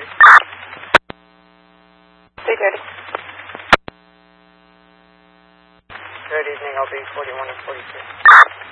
40. Big ready. Good evening, I'll be 41 and 42.